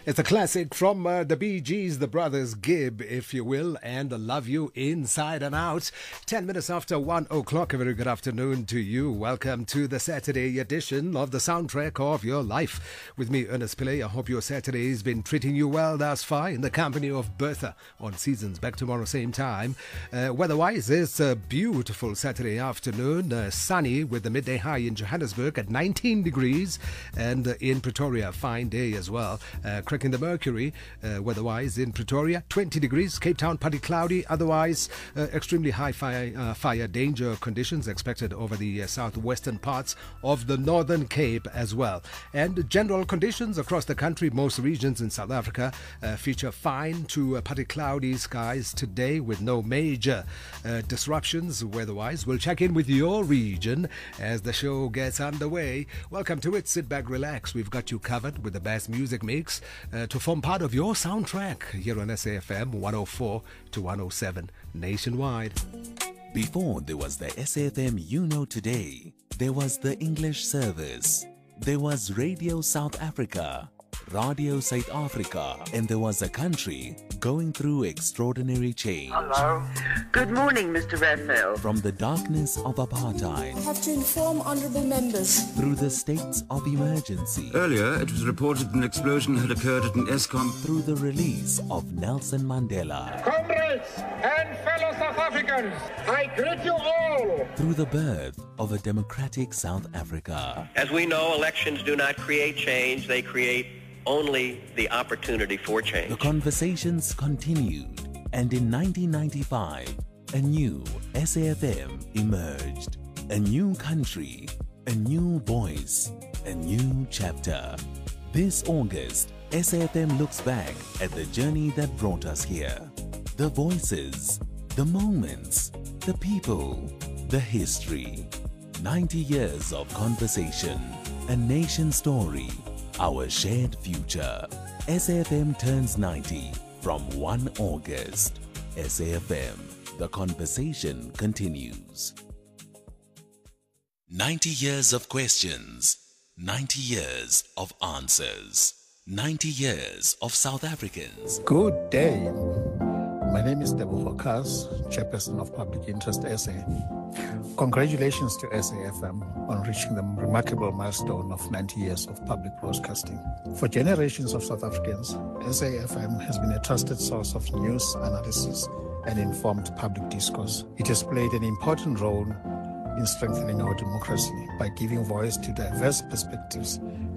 It's a classic from the Bee Gees, the brothers Gibb, if you will, and Love You Inside and Out. 10 minutes after 1 o'clock. A very good afternoon to you. Welcome to the Saturday edition of the Soundtrack of Your Life. With me, Ernest Pillay. I hope your Saturday has been treating you well thus far in the company of Bertha on Seasons. Back tomorrow, same time. Weather-wise, it's a beautiful Saturday afternoon. Sunny with the midday high in Johannesburg at 19 degrees. And in Pretoria, fine day as well. Cracking the mercury, weather-wise in Pretoria, 20 degrees. Cape Town, partly cloudy. Otherwise, extremely high fire danger conditions expected over the southwestern parts of the Northern Cape as well. And general conditions across the country, most regions in South Africa feature fine to partly cloudy skies today with no major disruptions weather-wise. We'll check in with your region as the show gets underway. Welcome to it. Sit back, relax. We've got you covered with the best music mix to form part of your soundtrack here on SAFM 104 to 107 nationwide. Before there was the SAFM You Know Today, there was the English service, there was Radio South Africa, Radio South Africa, and there was a country going through extraordinary change. Hello. Good morning, Mr. Raphael. From the darkness of apartheid, I have to inform honourable members, through the states of emergency, Earlier, it was reported an explosion had occurred at an Eskom, through the release of Nelson Mandela, Comrades and fellow South Africans, I greet you all. through the birth of a democratic South Africa. As we know, elections do not create change, they create only the opportunity for change. The conversations continued, and in 1995, a new SAFM emerged. A new country, a new voice, a new chapter. This August, SAFM looks back at the journey that brought us here. The voices, the moments, the people, the history. 90 years of conversation, a nation story, our shared future. SAFM turns 90 from 1 August. SAFM, the conversation continues. 90 years of questions, 90 years of answers, 90 years of South Africans. Good day. My name is Deborah Kas, Chairperson of Public Interest SA. Congratulations to SAFM on reaching the remarkable milestone of 90 years of public broadcasting. For generations of South Africans, SAFM has been a trusted source of news, analysis, and informed public discourse. It has played an important role in strengthening our democracy by giving voice to diverse perspectives